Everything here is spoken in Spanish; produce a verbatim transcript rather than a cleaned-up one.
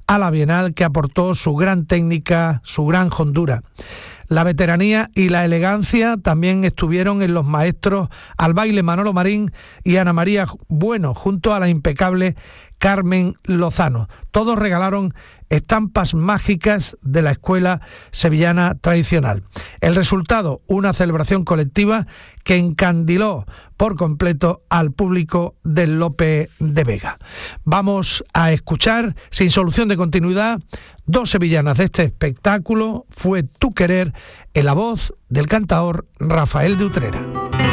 a la Bienal, que aportó su gran técnica, su gran hondura. La veteranía y la elegancia también estuvieron en los maestros al baile Manolo Marín y Ana María Bueno, junto a la impecable Carmen Lozano. Todos regalaron estampas mágicas de la escuela sevillana tradicional. El resultado, una celebración colectiva que encandiló por completo al público del Lope de Vega. Vamos a escuchar, sin solución de continuidad, dos sevillanas de este espectáculo. Fue Tu Querer, en la voz del cantaor Rafael de Utrera.